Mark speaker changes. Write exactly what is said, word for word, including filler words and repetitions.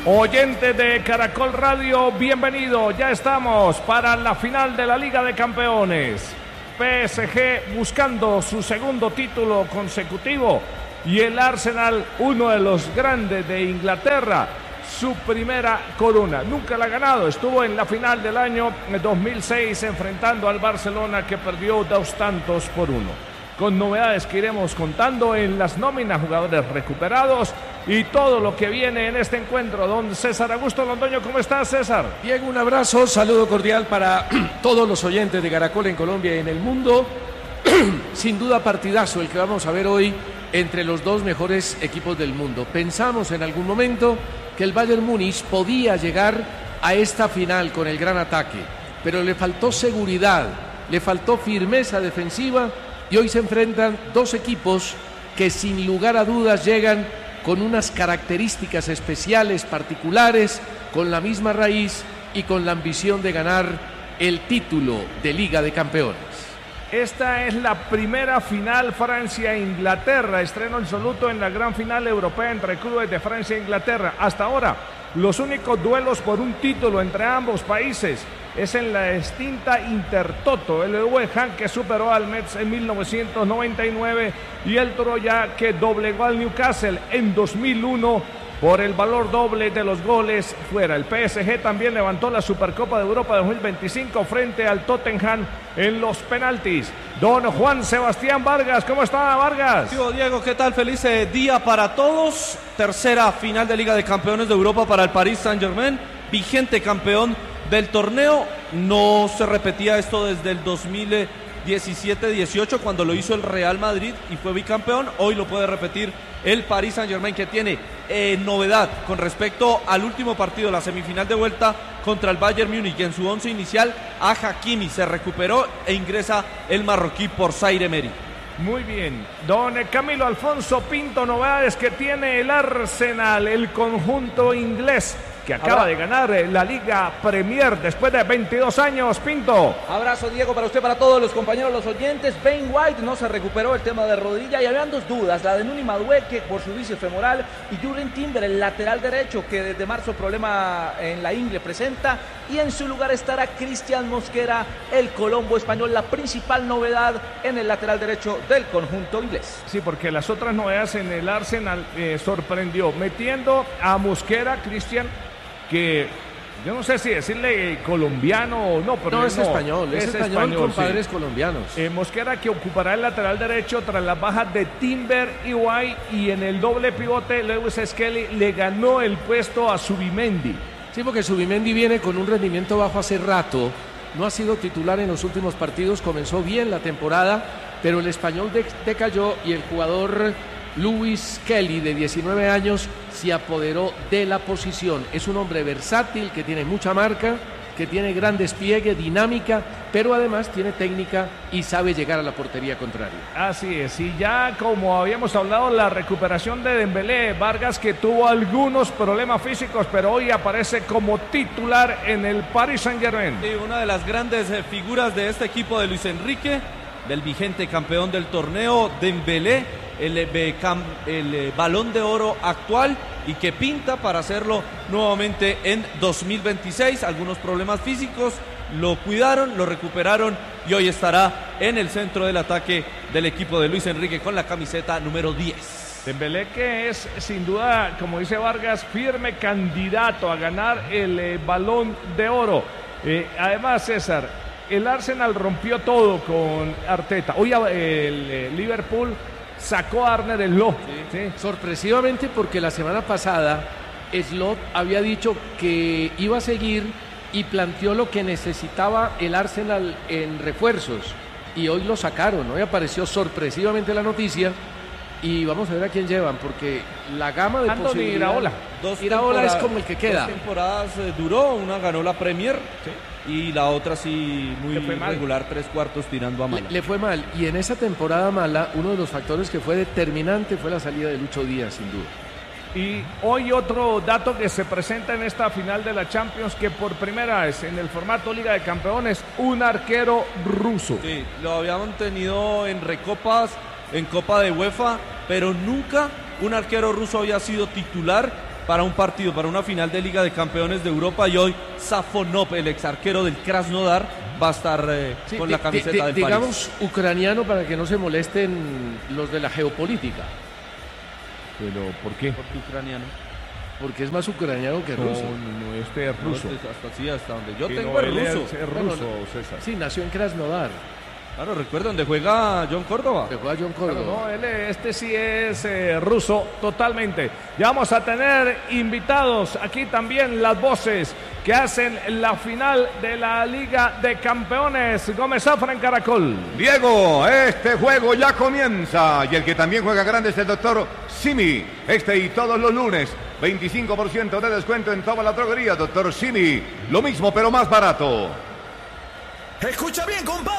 Speaker 1: Oyentes de Caracol Radio, bienvenido. Ya estamos para la final de la Liga de Campeones. P S G buscando su segundo título consecutivo y el Arsenal, uno de los grandes de Inglaterra, su primera corona. Nunca la ha ganado. Estuvo en la final del año dos mil seis enfrentando al Barcelona, que perdió dos tantos por uno. Con novedades que iremos contando en las nóminas, jugadores recuperados y todo lo que viene en este encuentro. Don César Augusto Londoño, ¿cómo estás, César?
Speaker 2: Bien, un abrazo, saludo cordial para todos los oyentes de Caracol en Colombia y en el mundo. Sin duda partidazo el que vamos a ver hoy entre los dos mejores equipos del mundo. Pensamos en algún momento que el Bayern Múnich podía llegar a esta final con el gran ataque, pero le faltó seguridad, le faltó firmeza defensiva. Y hoy se enfrentan dos equipos que sin lugar a dudas llegan con unas características especiales, particulares, con la misma raíz y con la ambición de ganar el título de Liga de Campeones.
Speaker 1: Esta es la primera final Francia-Inglaterra, estreno absoluto en la gran final europea entre clubes de Francia e Inglaterra. Hasta ahora, los únicos duelos por un título entre ambos países es en la extinta Intertoto, el West Ham que superó al Metz en mil novecientos noventa y nueve y el Troya que doblegó al Newcastle en dos mil uno por el valor doble de los goles fuera. El P S G también levantó la Supercopa de Europa dos mil veinticinco frente al Tottenham en los penaltis. Don Juan Sebastián Vargas, ¿cómo está, Vargas?
Speaker 3: Sí, Diego, ¿qué tal? Feliz día para todos. Tercera final de Liga de Campeones de Europa para el Paris Saint-Germain, vigente campeón del torneo. No se repetía esto desde el dos mil diecisiete dieciocho cuando lo hizo el Real Madrid y fue bicampeón. Hoy lo puede repetir el Paris Saint-Germain, que tiene eh, novedad con respecto al último partido, la semifinal de vuelta contra el Bayern Múnich. En su once inicial a Hakimi se recuperó e ingresa el marroquí por Zaire Emery.
Speaker 1: Muy bien, don Camilo Alfonso Pinto, novedades que tiene el Arsenal, el conjunto inglés que acaba Abra... de ganar la Liga Premier después de veintidós años. Pinto.
Speaker 4: Abrazo, Diego, para usted, para todos los compañeros, los oyentes. Ben White no se recuperó el tema de rodilla y habían dos dudas, la de Nuni Madueke por su vicio femoral y Jurrien Timber, el lateral derecho, que desde marzo problema en la ingle presenta, y en su lugar estará Cristian Mosquera, el colombo español, la principal novedad en el lateral derecho del conjunto inglés.
Speaker 1: Sí, porque las otras novedades en el Arsenal eh, sorprendió, metiendo a Mosquera, Cristian, que yo no sé si decirle colombiano o no, pero
Speaker 2: no, es no, español, es, es español, español con sí. padres colombianos.
Speaker 1: Eh, Mosquera, que ocupará el lateral derecho tras las bajas de Timber y White, y en el doble pivote Lewis Skelly le ganó el puesto a Zubimendi.
Speaker 2: Sí, porque Zubimendi viene con un rendimiento bajo hace rato, no ha sido titular en los últimos partidos, comenzó bien la temporada, pero el español decayó y el jugador Lewis Kelly, de diecinueve años, se apoderó de la posición. Es un hombre versátil, que tiene mucha marca, que tiene gran despliegue, dinámica, pero además tiene técnica y sabe llegar a la portería contraria.
Speaker 1: Así es, y ya como habíamos hablado, la recuperación de Dembélé, Vargas, que tuvo algunos problemas físicos, pero hoy aparece como titular en el Paris Saint-Germain.
Speaker 3: Sí, una de las grandes figuras de este equipo de Luis Enrique, del vigente campeón del torneo, Dembélé, el, el Balón de Oro actual, y que pinta para hacerlo nuevamente en dos mil veintiséis. Algunos problemas físicos, lo cuidaron, lo recuperaron y hoy estará en el centro del ataque del equipo de Luis Enrique con la camiseta número diez.
Speaker 1: Dembélé, que es sin duda, como dice Vargas, firme candidato a ganar el eh, Balón de Oro. Eh, además, César, el Arsenal rompió todo con Arteta. Hoy el eh, Liverpool sacó a Arne Slot.
Speaker 2: Sí. Sí. Sorpresivamente, porque la semana pasada Slot había dicho que iba a seguir y planteó lo que necesitaba el Arsenal en refuerzos, y hoy lo sacaron. Hoy apareció sorpresivamente la noticia y vamos a ver a quién llevan, porque la gama de
Speaker 1: Anthony
Speaker 2: posibilidades...
Speaker 1: Iraola.
Speaker 2: Dos Iraola es como el que queda.
Speaker 3: Dos temporadas eh, duró, una ganó la Premier, sí, y la otra sí muy regular, tres cuartos tirando a mala.
Speaker 2: Le, le fue mal, y en esa temporada mala, uno de los factores que fue determinante fue la salida de Lucho Díaz, sin duda.
Speaker 1: Y hoy otro dato que se presenta en esta final de la Champions, que por primera vez en el formato Liga de Campeones, un arquero ruso.
Speaker 3: Sí, lo habían tenido en recopas, en Copa de UEFA, pero nunca un arquero ruso había sido titular para un partido, para una final de Liga de Campeones de Europa, y hoy Safonov, el ex arquero del Krasnodar, va a estar eh,
Speaker 2: Sí,
Speaker 3: con
Speaker 2: di-
Speaker 3: la camiseta
Speaker 2: di-
Speaker 3: del
Speaker 2: digamos
Speaker 3: París.
Speaker 2: ucraniano para que no se molesten los de la geopolítica,
Speaker 1: Pero, ¿por qué?
Speaker 3: ¿Por qué ucraniano?
Speaker 2: porque es más ucraniano que
Speaker 1: No,
Speaker 2: ruso.
Speaker 1: no, no, este es ruso.
Speaker 3: No, este- hasta sí, hasta donde yo
Speaker 1: Sí,
Speaker 3: tengo
Speaker 1: no,
Speaker 3: es
Speaker 1: él es-
Speaker 3: ruso.
Speaker 1: es
Speaker 2: Bueno,
Speaker 1: ruso,
Speaker 2: no.
Speaker 1: César.
Speaker 2: Sí, nació en Krasnodar,
Speaker 3: Claro, recuerda donde juega John Córdoba.
Speaker 2: que juega John
Speaker 1: Pero
Speaker 2: Córdoba.
Speaker 1: no, él, este sí es eh, ruso totalmente. Ya vamos a tener invitados aquí también las voces que hacen la final de la Liga de Campeones. Gómez Zafra en Caracol.
Speaker 5: Diego, este juego ya comienza y el que también juega grande es el doctor Simi. Este y todos los lunes, veinticinco por ciento de descuento en toda la droguería, doctor Simi. Lo mismo pero más barato.
Speaker 6: Escucha bien, compadre.